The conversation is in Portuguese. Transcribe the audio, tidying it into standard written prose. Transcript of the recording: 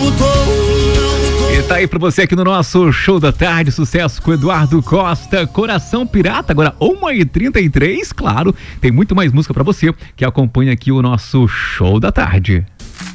E tá aí pra você aqui no nosso Show da Tarde, sucesso com Eduardo Costa, Coração Pirata, agora 1h33, claro, tem muito mais música pra você que acompanha aqui o nosso Show da Tarde.